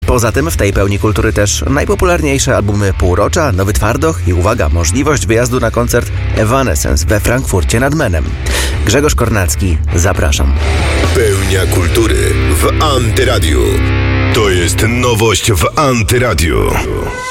Poza tym w tej pełni kultury też najpopularniejsze albumy Półrocza, Nowy Twardoch i uwaga, możliwość wyjazdu na koncert Evanescence we Frankfurcie nad Menem. Grzegorz Kornacki, zapraszam. Pełnia kultury w Antyradiu. To jest nowość w Antyradiu.